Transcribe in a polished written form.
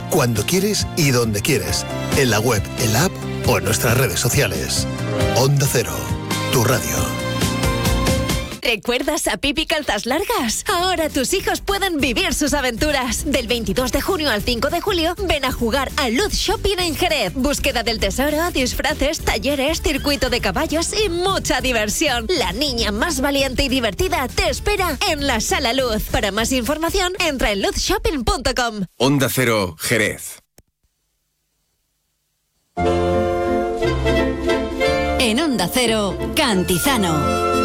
cuando quieres y donde quieres. En la web, en la app o en nuestras redes sociales. Onda Cero, tu radio. ¿Recuerdas a Pipi Calzas Largas? Ahora tus hijos pueden vivir sus aventuras. Del 22 de junio al 5 de julio, ven a jugar a Luz Shopping en Jerez. Búsqueda del tesoro, disfraces, talleres, circuito de caballos y mucha diversión. La niña más valiente y divertida te espera en la Sala Luz. Para más información, entra en luzshopping.com. Onda Cero, Jerez. En Onda Cero, Cantizano.